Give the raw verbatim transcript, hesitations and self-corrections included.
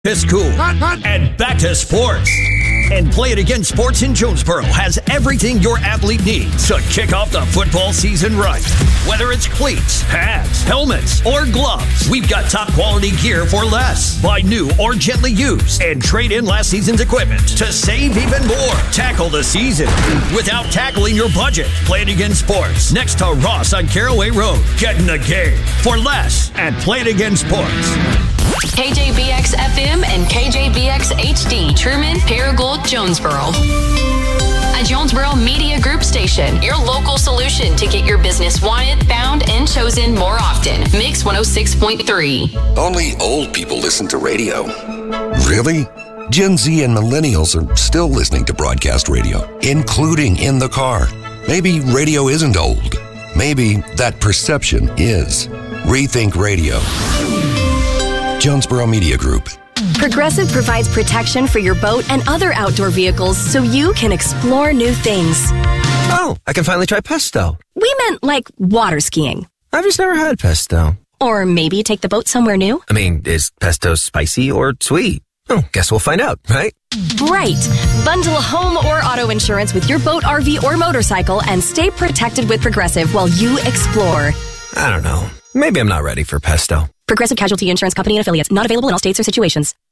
It's cool. Hot, hot. And back to sports. And Play It Again Sports in Jonesboro has everything your athlete needs to kick off the football season right. Whether it's cleats, pads, helmets, or gloves, we've got top quality gear for less. Buy new or gently used and trade in last season's equipment to save even more. Tackle the season without tackling your budget. Play It Again Sports next to Ross on Caraway Road. Get in the game for less at Play It Again Sports. K J B X F M and K J B X H D, Truman, Paragould, Jonesboro. A Jonesboro Media Group station, your local solution to get your business wanted, found, and chosen more often. Mix one oh six point three. Only old people listen to radio. Really? Gen Z and millennials are still listening to broadcast radio, including in the car. Maybe radio isn't old. Maybe that perception is. Rethink Radio. Jonesboro Media Group. Progressive provides protection for your boat and other outdoor vehicles so you can explore new things. Oh, I can finally try pesto. We meant like water skiing. I've just never had pesto. Or maybe take the boat somewhere new. I mean, is pesto spicy or sweet? Oh, guess we'll find out, right? Right. Bundle home or auto insurance with your boat, R V, or motorcycle and stay protected with Progressive while you explore. I don't know. Maybe I'm not ready for pesto. Progressive Casualty Insurance Company and Affiliates. Not available in all states or situations.